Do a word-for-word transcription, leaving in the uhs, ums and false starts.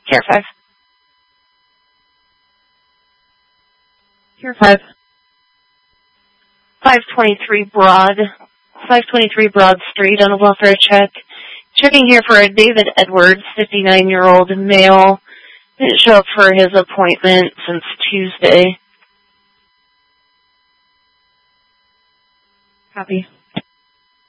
Care five. Care five. five twenty-three Broad. five twenty-three Broad Street on a welfare check. Checking here for a David Edwards, fifty-nine-year-old male. Didn't show up for his appointment since Tuesday. Copy.